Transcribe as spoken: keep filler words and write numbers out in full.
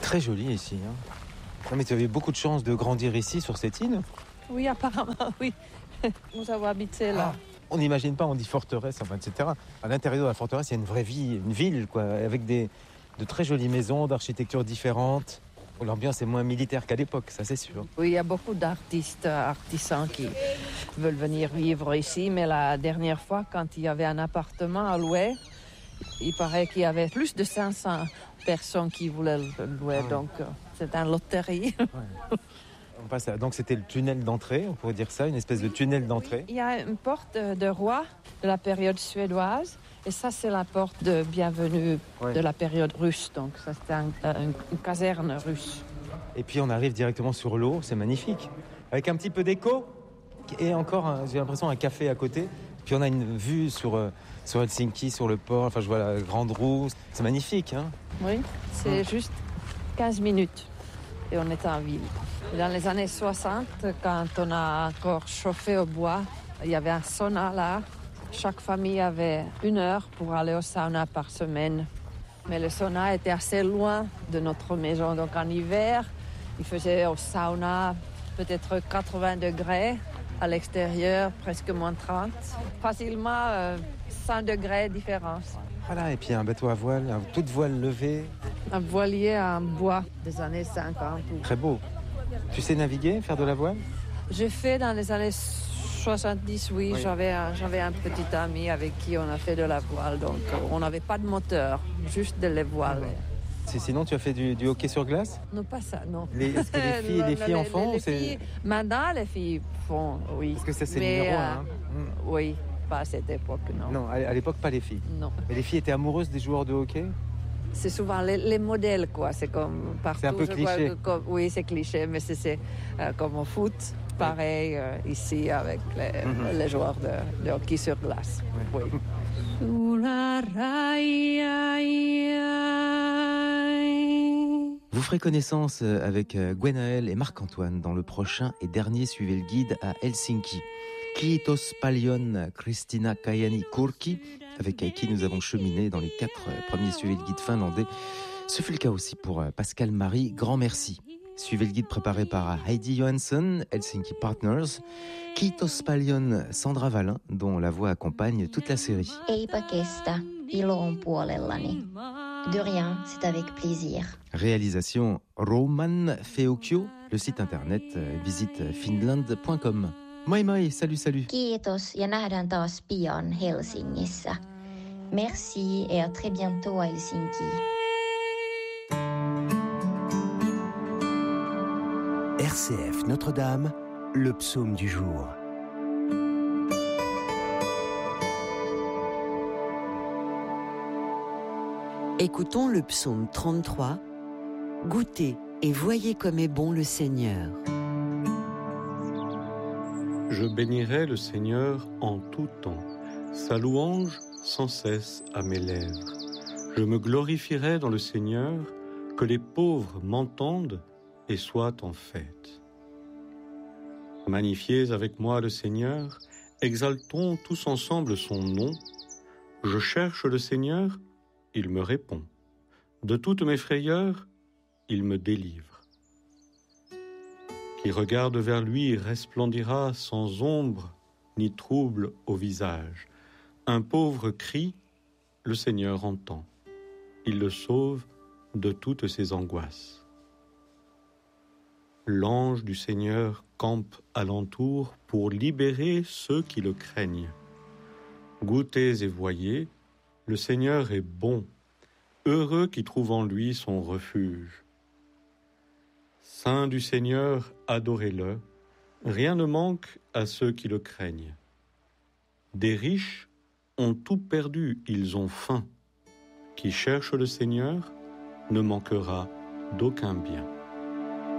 Très joli ici. Hein. Non, mais tu avais beaucoup de chance de grandir ici, sur cette île. Oui, apparemment, oui. Nous avons habité là. Ah, on n'imagine pas, on dit forteresse, enfin, et cetera. À l'intérieur de la forteresse, il y a une vraie vie, une ville, quoi, avec des, de très jolies maisons, d'architecture différentes. L'ambiance est moins militaire qu'à l'époque, ça c'est sûr. Oui, il y a beaucoup d'artistes, artisans qui veulent venir vivre ici, mais la dernière fois, quand il y avait un appartement à louer, il paraît qu'il y avait plus de cinq cents personnes qui voulaient le louer, ah, donc euh, c'est une loterie. Ouais. On passe à, donc c'était le tunnel d'entrée, on pourrait dire ça, une espèce de tunnel d'entrée. Il y a une porte de roi de la période suédoise, et ça c'est la porte de bienvenue, ouais, de la période russe, donc ça c'était un, un, une caserne russe. Et puis on arrive directement sur l'eau, c'est magnifique, avec un petit peu d'écho, et encore, un, j'ai l'impression, un café à côté. Puis on a une vue sur, euh, sur Helsinki, sur le port, enfin je vois la grande roue, c'est magnifique. Hein. Oui, c'est hum. juste quinze minutes et on est en ville. Dans les années soixante, quand on a encore chauffé au bois, il y avait un sauna là. Chaque famille avait une heure pour aller au sauna par semaine. Mais le sauna était assez loin de notre maison, donc en hiver, il faisait au sauna peut-être quatre-vingts degrés. À l'extérieur, presque moins trente. Facilement euh, cent degrés de différence. Voilà, et puis un bateau à voile, un toute voile levée. Un voilier en bois des années cinquante. Très beau. Tu sais naviguer, faire de la voile? J'ai fait dans les années soixante-dix, oui. oui. J'avais, un, j'avais un petit ami avec qui on a fait de la voile. Donc on n'avait pas de moteur, juste de les voiles. C'est, sinon, tu as fait du, du hockey sur glace? Non, pas ça, non. Les, est-ce que les filles, les filles en font? Les filles, maintenant, les filles font, oui. Parce que ça, c'est mais, le numéro un. Euh, hein. Oui, pas à cette époque, non. Non, à l'époque, pas les filles. Non. Mais les filles étaient amoureuses des joueurs de hockey? C'est souvent les, les modèles, quoi. C'est comme partout. C'est un peu cliché. Vois, comme, oui, c'est cliché, mais c'est, c'est euh, comme au foot. Pareil euh, ici avec les, mm-hmm. les joueurs de, de hockey sur glace. Ouais. Oui. Vous ferez connaissance avec Gwenaël et Marc-Antoine dans le prochain et dernier Suivez le guide à Helsinki. Kiitos paljon Kristiina Kajaani-Kurki, avec qui nous avons cheminé dans les quatre premiers Suivez le guide finlandais. Ce fut le cas aussi pour Pascal Marie, grand merci. Suivez le guide préparé par Heidi Johansson, Helsinki Partners. Kiitos paljon Sandra Vallin, dont la voix accompagne toute la série. Eipä kestä, ilo on puolellani. De rien, c'est avec plaisir. Réalisation Roman Feokio, le site internet visite finland point com. Moi moi, salut salut. Kiitos ja nähdään taas pian Helsingissä. Merci et à très bientôt à Helsinki. R C F Notre-Dame, le psaume du jour. Écoutons le psaume trente-trois. Goûtez et voyez comme est bon le Seigneur. Je bénirai le Seigneur en tout temps, sa louange sans cesse à mes lèvres. Je me glorifierai dans le Seigneur, que les pauvres m'entendent et soient en fête. Magnifiez avec moi le Seigneur, exaltons tous ensemble son nom. Je cherche le Seigneur, il me répond. De toutes mes frayeurs, il me délivre. Qui regarde vers lui resplendira sans ombre ni trouble au visage. Un pauvre crie, le Seigneur entend. Il le sauve de toutes ses angoisses. L'ange du Seigneur campe alentour pour libérer ceux qui le craignent. Goûtez et voyez, le Seigneur est bon, heureux qui trouve en lui son refuge. Saint du Seigneur, adorez-le, rien ne manque à ceux qui le craignent. Des riches ont tout perdu, ils ont faim. Qui cherche le Seigneur ne manquera d'aucun bien.